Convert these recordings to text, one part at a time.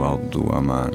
عض أمان.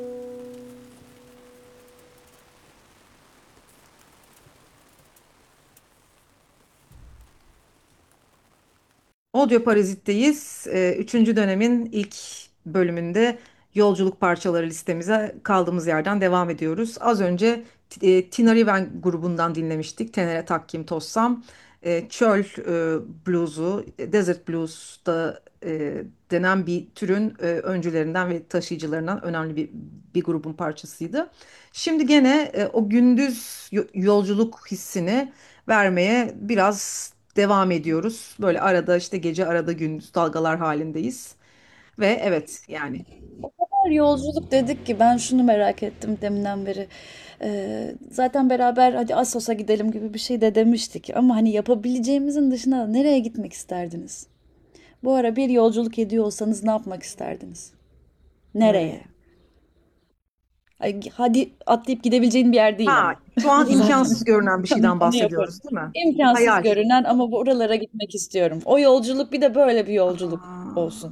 Audio Parazit'teyiz. Üçüncü dönemin ilk bölümünde yolculuk parçaları listemize kaldığımız yerden devam ediyoruz. Az önce Tinariwen grubundan dinlemiştik. Tenere Takkim Tossam. Çöl blues'u, Desert Blues da denen bir türün öncülerinden ve taşıyıcılarından önemli bir grubun parçasıydı. Şimdi gene o gündüz yolculuk hissini vermeye biraz devam ediyoruz. Böyle arada işte gece arada gündüz dalgalar halindeyiz. Ve evet yani. Her yolculuk dedik ki ben şunu merak ettim deminden beri. Zaten beraber hadi Assos'a gidelim gibi bir şey de demiştik. Ama hani yapabileceğimizin dışına nereye gitmek isterdiniz? Bu ara bir yolculuk ediyor olsanız ne yapmak isterdiniz? Nereye? Nereye? Ay, hadi atlayıp gidebileceğin bir yer değil Ha, ama. şu an Zaten imkansız görünen bir tamam şeyden onu yaparım. bahsediyoruz, değil mi? İmkansız Hayal. görünen ama bu oralara gitmek istiyorum. O yolculuk bir de böyle bir yolculuk Aa, olsun.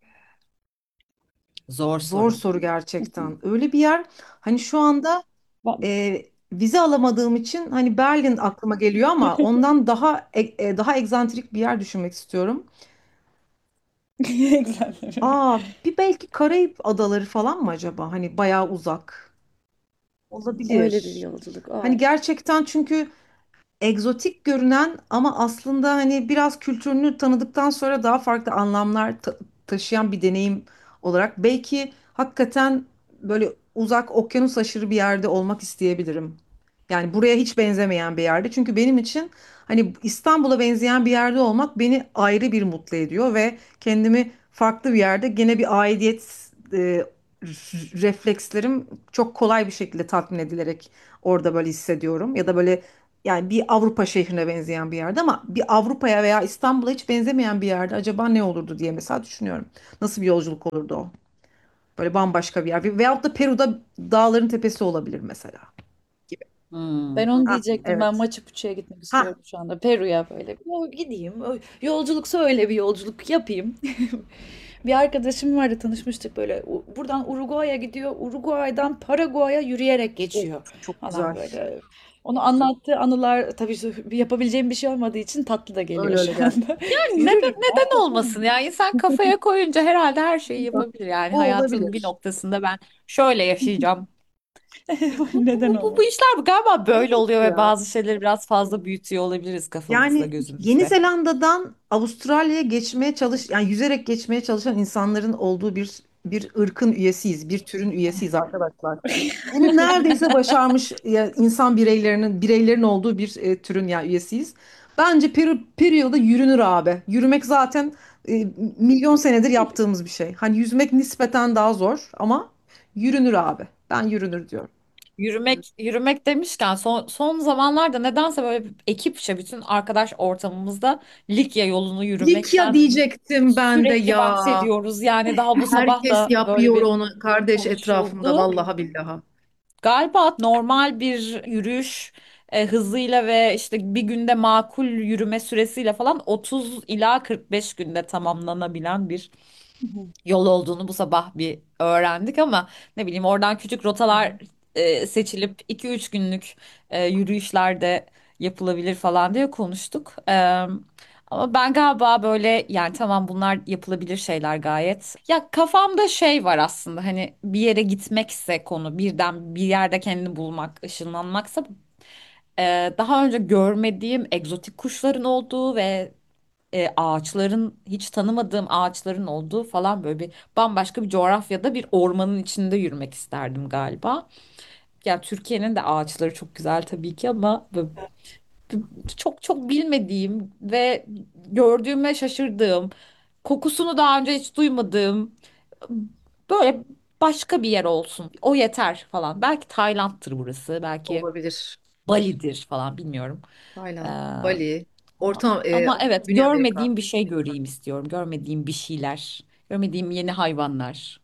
Zor zor soru. soru gerçekten. Öyle bir yer hani şu anda vize alamadığım için hani Berlin aklıma geliyor ama ondan daha egzantrik bir yer düşünmek istiyorum. Güzel. Bir belki Karayip adaları falan mı acaba? Hani bayağı uzak. Öyle bir Olabilir. yolculuk. Hani Aa. gerçekten çünkü egzotik görünen ama aslında hani biraz kültürünü tanıdıktan sonra daha farklı anlamlar taşıyan bir deneyim olarak belki hakikaten böyle uzak okyanus aşırı bir yerde olmak isteyebilirim. Yani buraya hiç benzemeyen bir yerde. Çünkü benim için hani İstanbul'a benzeyen bir yerde olmak beni ayrı bir mutlu ediyor ve kendimi farklı bir yerde gene bir aidiyet reflekslerim çok kolay bir şekilde tatmin edilerek orada böyle hissediyorum. Ya da böyle yani bir Avrupa şehrine benzeyen bir yerde ama bir Avrupa'ya veya İstanbul'a hiç benzemeyen bir yerde acaba ne olurdu diye mesela düşünüyorum. Nasıl bir yolculuk olurdu o? Böyle bambaşka bir yer. Veyahut da Peru'da dağların tepesi olabilir mesela gibi. Ben Hmm. onu Ha, diyecektim. Ben evet. Machu Picchu'ya gitmek Ha, istiyorum şu anda. Peru'ya böyle. Gideyim. Yolculuksa öyle bir yolculuk yapayım. Bir arkadaşım vardı tanışmıştık böyle. Buradan Uruguay'a gidiyor. Uruguay'dan Paraguay'a yürüyerek of, geçiyor çok falan güzel. böyle. Onu anlattığı anılar tabii yapabileceğim bir şey olmadığı için tatlı da geliyor Öyle öyle şu geldi. anda. Yani neden Yürürüm neden olmasın ya? İnsan kafaya koyunca herhalde her şeyi ya. yapabilir. Yani O hayatının bir olabilir. noktasında ben şöyle yaşayacağım. Neden Bu olmasın? işler galiba böyle Evet oluyor ve ya. bazı şeyleri biraz fazla büyütüyor olabiliriz kafamızda, Yani Yeni gözümüzde. Zelanda'dan Avustralya'ya geçmeye yani yüzerek geçmeye çalışan insanların olduğu bir ırkın üyesiyiz, bir türün üyesiyiz arkadaşlar. Bunu neredeyse başarmış ya, insan bireylerin olduğu bir türün ya üyesiyiz. Bence Peru'da yürünür abi. Yürümek zaten milyon senedir yaptığımız bir şey. Hani yüzmek nispeten daha zor ama yürünür abi. Ben yürünür diyorum. Yürümek demişken son zamanlarda nedense böyle ekipçe bütün arkadaş ortamımızda Likya yolunu Likya yürümekten diyecektim ben de sürekli ya. bahsediyoruz. Yani daha bu sabah Herkes da böyle yapıyor bir onu kardeş etrafımda konuşuldu. vallahi billahi. Galiba normal bir yürüyüş hızıyla ve işte bir günde makul yürüme süresiyle falan 30 ila 45 günde tamamlanabilen bir yol olduğunu bu sabah bir öğrendik ama ne bileyim oradan küçük Hı rotalar hı. seçilip 2-3 günlük yürüyüşler de yapılabilir falan diye konuştuk. Ama ben galiba böyle yani tamam bunlar yapılabilir şeyler gayet. Ya kafamda şey var aslında hani bir yere gitmekse konu birden bir yerde kendini bulmak, ışınlanmaksa daha önce görmediğim egzotik kuşların olduğu ve ağaçların hiç tanımadığım ağaçların olduğu falan böyle bir bambaşka bir coğrafyada bir ormanın içinde yürümek isterdim galiba. Ya Türkiye'nin de ağaçları çok güzel tabii ki ama böyle çok çok bilmediğim ve gördüğüme şaşırdığım, kokusunu daha önce hiç duymadığım böyle başka bir yer olsun. O yeter falan. Belki Tayland'tır burası, belki Olabilir. Bali'dir falan bilmiyorum. Ee, Tayland, Bali, ama, Orta ama evet Güney Amerika. görmediğim bir şey göreyim istiyorum. Görmediğim bir şeyler. Görmediğim yeni hayvanlar.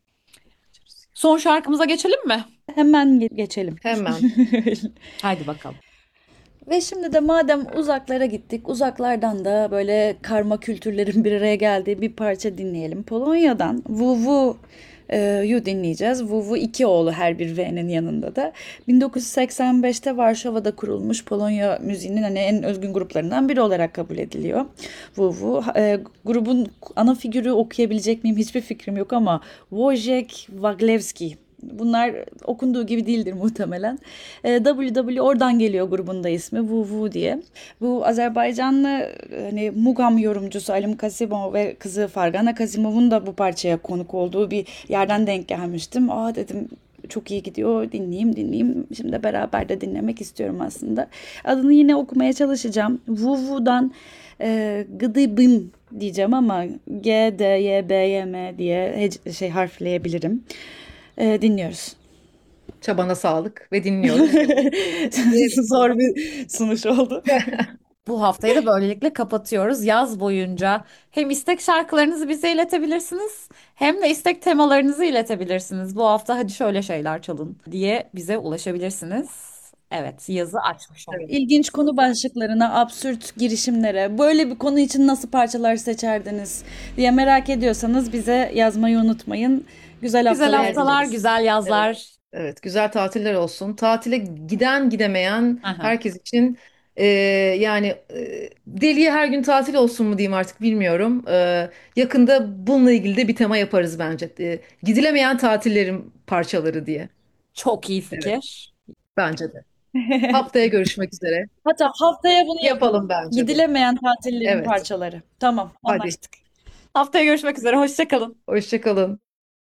Son şarkımıza geçelim mi? Hemen geçelim. Hemen. Haydi bakalım. Ve şimdi de madem uzaklara gittik, uzaklardan da böyle karma kültürlerin bir araya geldiği bir parça dinleyelim. Polonya'dan Vuvu yu dinleyeceğiz. Vuvu iki oğlu, her bir V'nin yanında da. 1985'te Varşova'da kurulmuş, Polonya müziğinin hani en özgün gruplarından biri olarak kabul ediliyor. Vuvu. Grubun ana figürü okuyabilecek miyim hiçbir fikrim yok ama Wojciech Waglewski. Bunlar okunduğu gibi değildir muhtemelen. WW oradan geliyor, grubun da ismi Vuvu diye. Bu Azerbaycanlı hani Mugam yorumcusu Alim Kasimov ve kızı Fargana Kasimov'un da bu parçaya konuk olduğu bir yerden denk gelmiştim. Aa dedim, çok iyi gidiyor, dinleyeyim. Şimdi de beraber de dinlemek istiyorum aslında. Adını yine okumaya çalışacağım. Vuvu'dan Gıdıbım diyeceğim ama G, D, Y, B, Y, M diye harfleyebilirim. Dinliyoruz. Çabana sağlık ve dinliyoruz. Zor bir sunuş oldu. Bu haftayı da böylelikle kapatıyoruz. Yaz boyunca hem istek şarkılarınızı bize iletebilirsiniz, hem de istek temalarınızı iletebilirsiniz. Bu hafta hadi şöyle şeyler çalın diye bize ulaşabilirsiniz. Evet, yazı açmış olduk. Evet. İlginç konu başlıklarına, absürt girişimlere, böyle bir konu için nasıl parçalar seçerdiniz diye merak ediyorsanız bize yazmayı unutmayın. Güzel Güzel haftalar haftalar, dileriz. güzel Evet. yazlar. Evet, güzel tatiller olsun. Tatile giden gidemeyen Aha, herkes için yani deliye her gün tatil olsun mu diyeyim artık bilmiyorum. Yakında bununla ilgili de bir tema yaparız bence. Gidilemeyen tatillerin parçaları diye. çok iyi Evet, fikir. bence de. Haftaya görüşmek üzere. Hatta haftaya bunu Yapalım yapalım. bence de. Gidilemeyen tatillerin Evet, parçaları. Tamam, hadi. anlaştık. Haftaya görüşmek üzere, hoşça kalın. Hoşça kalın.